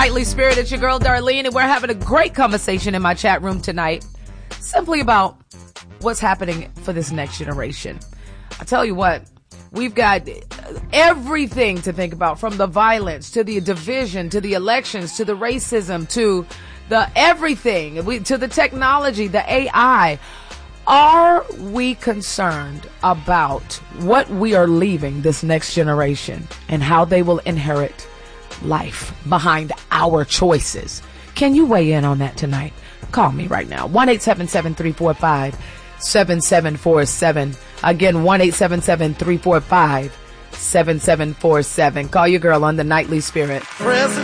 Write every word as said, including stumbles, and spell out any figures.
Nightly Spirit, it's your girl Darlene, and we're having a great conversation in my chat room tonight, simply about what's happening for this next generation. I tell you what, we've got everything to think about, from the violence to the division to the elections to the racism to the everything, we, to the technology, the A I. Are we concerned about what we are leaving this next generation and how they will inherit life behind our choices? Can you weigh in on that tonight? Call me right now. one eight seven seven, three four five, seven seven four seven. Again, one eight seven seven, three four five, seven seven four seven. Call your girl on the Nightly Spirit. Present.